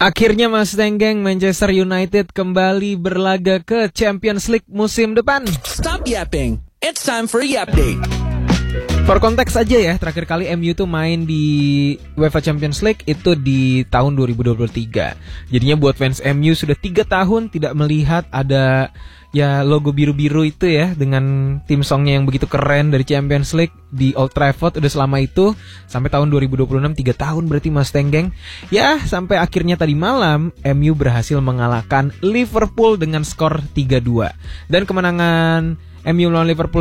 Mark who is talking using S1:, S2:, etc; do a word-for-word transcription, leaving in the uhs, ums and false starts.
S1: Akhirnya Mas Tenggeng, Manchester United kembali berlaga ke Champions League musim depan.
S2: Stop yapping. It's time for a yap day.
S1: For konteks aja ya, terakhir kali M U tuh main di UEFA Champions League itu di tahun dua ribu dua puluh tiga. Jadinya buat fans M U sudah tiga tahun tidak melihat ada ya logo biru-biru itu ya, dengan tim songnya yang begitu keren dari Champions League di Old Trafford. Udah selama itu sampai tahun dua ribu dua puluh enam, tiga tahun berarti Mas Tenggeng. Ya, sampai akhirnya tadi malam M U berhasil mengalahkan Liverpool dengan skor tiga dua. Dan kemenangan M U lawan Liverpool